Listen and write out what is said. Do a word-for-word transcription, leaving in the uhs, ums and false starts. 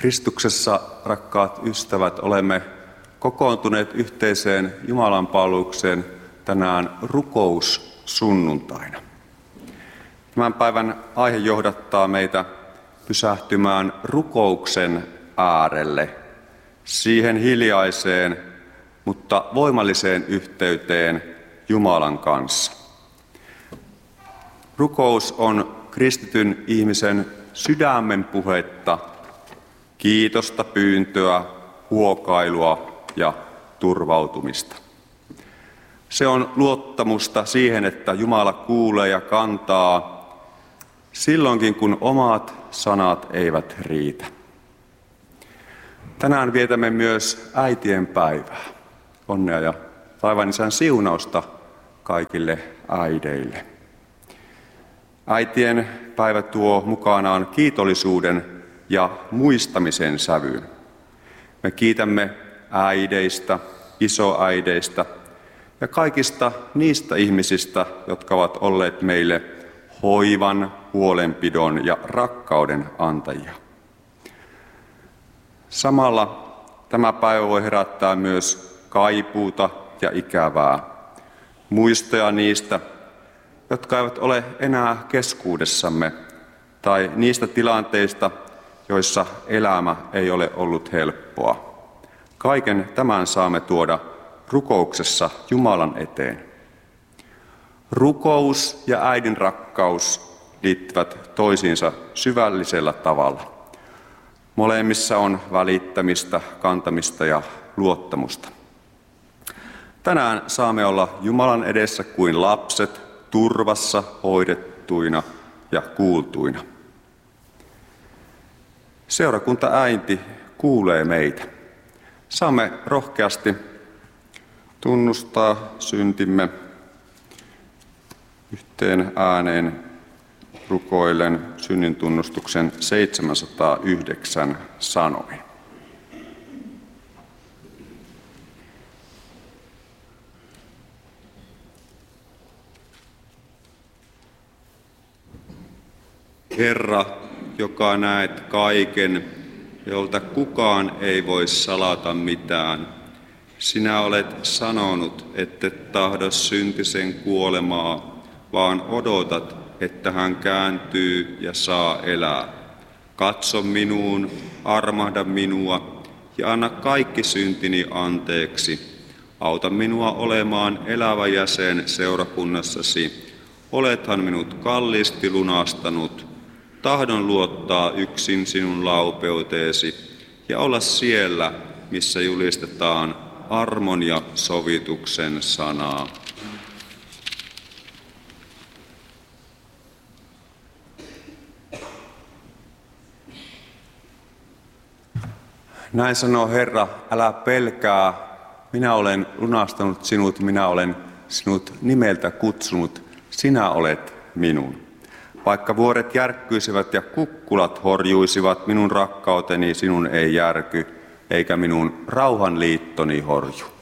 Kristuksessa, rakkaat ystävät, olemme kokoontuneet yhteiseen jumalanpalvelukseen tänään rukoussunnuntaina. Tämän päivän aihe johdattaa meitä pysähtymään rukouksen äärelle, siihen hiljaiseen, mutta voimalliseen yhteyteen Jumalan kanssa. Rukous on kristityn ihmisen sydämen puhetta, kiitosta, pyyntöä, huokailua ja turvautumista. Se on luottamusta siihen, että Jumala kuulee ja kantaa silloinkin, kun omat sanat eivät riitä. Tänään vietämme myös äitien päivää. Onnea ja taivaan Isän siunausta kaikille äideille. Äitien päivä tuo mukanaan kiitollisuuden ja muistamisen sävyyn. Me kiitämme äideistä, isoäideistä ja kaikista niistä ihmisistä, jotka ovat olleet meille hoivan, huolenpidon ja rakkauden antajia. Samalla tämä päivä voi herättää myös kaipuuta ja ikävää, muistoja niistä, jotka eivät ole enää keskuudessamme, tai niistä tilanteista, joissa elämä ei ole ollut helppoa. Kaiken tämän saamme tuoda rukouksessa Jumalan eteen. Rukous ja äidin rakkaus liittyvät toisiinsa syvällisellä tavalla. Molemmissa on välittämistä, kantamista ja luottamusta. Tänään saamme olla Jumalan edessä kuin lapset, turvassa, hoidettuina ja kuultuina. Seurakuntaäiti kuulee meitä. Saamme rohkeasti tunnustaa syntimme yhteen ääneen rukoillen synnin tunnustuksen seitsemänsataayhdeksän sanoin. Herra, joka näet kaiken, jolta kukaan ei voi salata mitään, sinä olet sanonut, ette tahdo syntisen kuolemaa, vaan odotat, että hän kääntyy ja saa elää. Katso minuun, armahda minua ja anna kaikki syntini anteeksi. Auta minua olemaan elävä jäsen seurakunnassasi. Olethan minut kalliisti lunastanut. Tahdon luottaa yksin sinun laupeuteesi ja olla siellä, missä julistetaan armon ja sovituksen sanaa. Näin sanoo Herra, älä pelkää, minä olen lunastanut sinut, minä olen sinut nimeltä kutsunut, sinä olet minun. Vaikka vuoret järkkyisivät ja kukkulat horjuisivat, minun rakkauteni sinun ei järky, eikä minun rauhanliittoni horju.